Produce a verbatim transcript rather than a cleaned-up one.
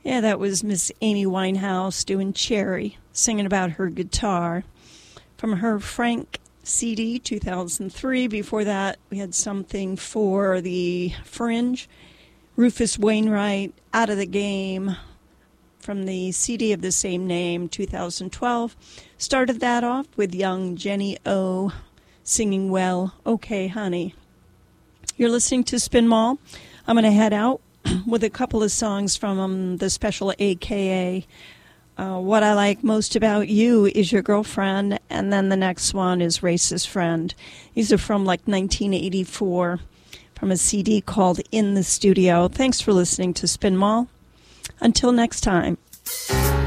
Yeah, that was Miss Amy Winehouse doing Cherry, singing about her guitar. From her Frank C D, two thousand three. Before that, we had something for the Fringe. Rufus Wainwright, Out of the Game, from the C D of the same name, two thousand twelve. Started that off with young Jenny O singing Well, Okay, Honey. You're listening to Spin Mall. I'm going to head out with a couple of songs from um, the special A K A. Uh, What I Like Most About You Is Your Girlfriend, and then the next one is Racist Friend. These are from like nineteen eighty-four, from a C D called In the Studio. Thanks for listening to Spin Mall. Until next time.